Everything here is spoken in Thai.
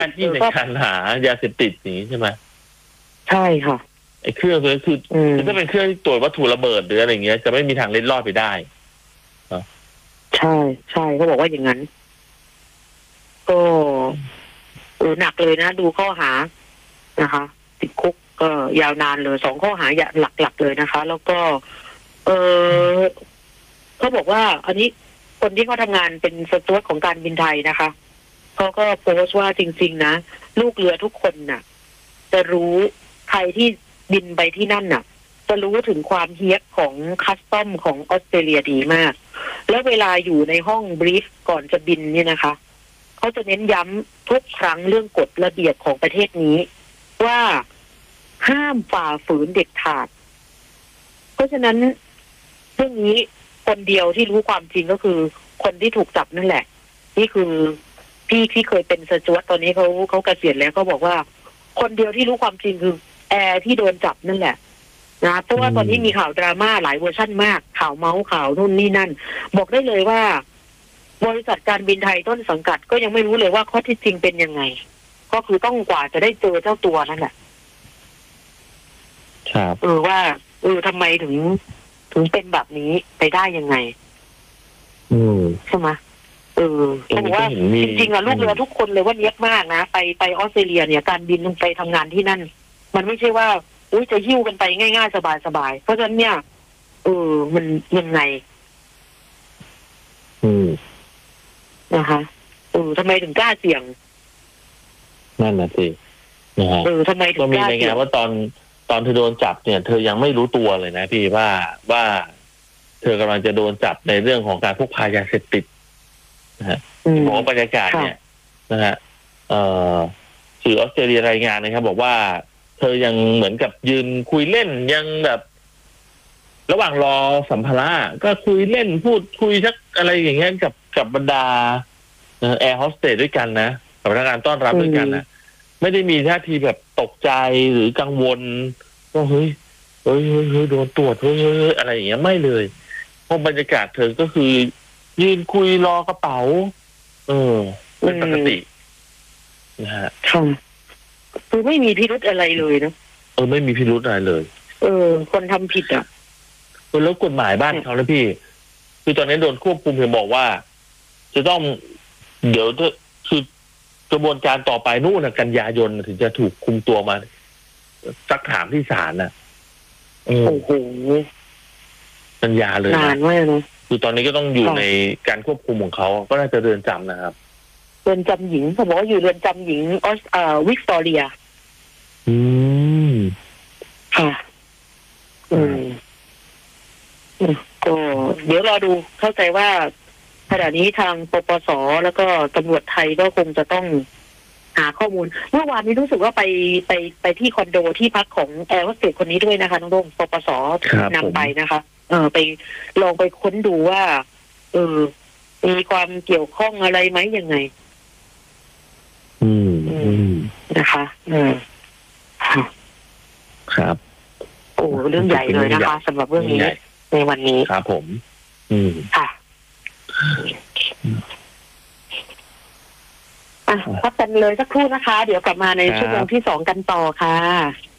น้าที่ในการหายาเสพติดนี้ใช่ไหมใช่ค่ะไอ้เครื่องตัวนี้คือถ้าเป็นเครื่องที่ตรวจวัตถุระเบิดหรืออะไรเงี้ยจะไม่มีทางเล็ดลอดไปได้ใช่ใช่เขาบอกว่าอย่างนั้นก็หนักเลยนะดูข้อหานะคะติดคุกก็ยาวนานเลย2 ข้อหาหลักๆเลยนะคะ แล้วก็เขาบอกว่าอันนี้คนที่เขาทำงานเป็นสจ๊วตของการบินไทยนะคะเขาก็โพสต์ว่าจริงๆนะลูกเรือทุกคนน่ะจะรู้ใครที่บินไปที่นั่นน่ะจะรู้ถึงความเฮี้ยของคัสตอมของออสเตรเลียดีมากแล้วเวลาอยู่ในห้องบรีฟก่อนจะบินเนี่ยนะคะเขาจะเน้นย้ำทุกครั้งเรื่องกฎระเบียบของประเทศนี้ว่าห้ามฝ่าฝืนเด็ดขาดเพราะฉะนั้นเรื่องนี้คนเดียวที่รู้ความจริงก็คือคนที่ถูกจับนั่นแหละนี่คือพี่ที่เคยเป็นสจ๊วตตอนนี้เขาเกษียณแล้วก็บอกว่าคนเดียวที่รู้ความจริงคือแอร์ที่โดนจับนั่นแหละนะเพราะว่าตอนนี้มีข่าวดราม่าหลายเวอร์ชั่นมากข่าวเมาส์ข่าวนู่นนี่นั่นบอกได้เลยว่าบริษัทการบินไทยต้นสังกัดก็ยังไม่รู้เลยว่าข้อที่จริงเป็นยังไงก็คือต้องกว่าจะได้เจอเจ้าตัวนั่นแหละครับว่าทำไมถึงเป็นแบบนี้ไปได้ยังไงใช่ไหมเขาบอกว่าจริงๆอะลูกเรือทุกคนเลยว่าเนี้ยมากนะไปออสเตรเลียเนี่ยการบินลงไปทำงานที่นั่นมันไม่ใช่ว่าจะหิ้วกันไปง่ายๆสบายๆเพราะฉะนั้นเนี่ยมันยังไงนะคะทำไมถึงกล้าเสี่ยงนั่นน่ะสินะฮะทำไมถึงกล้าเสี่ยงก็มีรายงานว่าตอนเธอโดนจับเนี่ยเธอยังไม่รู้ตัวเลยนะพี่ว่าเธอกำลังจะโดนจับในเรื่องของการพกพายาเสพติดนะฮะบอกว่าบรรยากาศเนี่ยนะฮะสื่อออสเตรเลียรายงานนะครับบอกว่าเธอยังเหมือนกับยืนคุยเล่นยังแบบระหว่างรอสัมภาระก็คุยเล่นพูดคุยสักอะไรอย่างเงี้ยกับบรรดาแอร์โฮสเตสด้วยกันนะกับพนักงานต้อนรับด้วยกันนะไม่ได้มีท่าทีแบบตกใจหรือกังวลว่าเฮ้ยโดนตรวจเฮ้ยอะไรอย่างเงี้ยไม่เลยเพราะบรรยากาศเธอก็คือยืนคุยรอกระเป๋าเป็นปกตินะฮะคือไม่มีพิรุธอะไรเลยนะไม่มีพิรุธอะไรเลยคนทำผิดอ่ะแล้วกฎหมายบ้านเขาแล้วพี่คือตอนนี้โดนควบคุมเพียงบอกว่าจะต้องเดี๋ยวคือกระบวนการต่อไปนู่นกันยายนถึงจะถูกคุมตัวมาซักถามที่ศาลน่ะโอ้โหกันยาเลยนานมากนะคือตอนนี้ก็ต้องอยู่ในการควบคุมของเขาก็น่าจะเรือนจำนะครับเรือนจำหญิงเขาบอกว่าอยู่เรือนจำหญิงวิกตอเรียค่ะก็เดี๋ยวรอดูเข้าใจว่าขณะนี้ทางปปส.แล้วก็ตำรวจไทยก็คงจะต้องหาข้อมูลเมื่อวานนี้รู้สึกว่าไปที่คอนโดที่พักของแอร์โฮสเตสคนนี้ด้วยนะคะน้องโด่งปปส.นำไปนะคะไปลองไปค้นดูว่ามีความเกี่ยวข้องอะไรไหมยังไงนะคะครับเรื่องใหญ่เลยนะคะสำหรับเรื่องนี้ในวันนี้ครับผมค่ะพักกันเลยสักครู่นะคะเดี๋ยวกลับมาในชั่วโมงที่2กันต่อค่ะ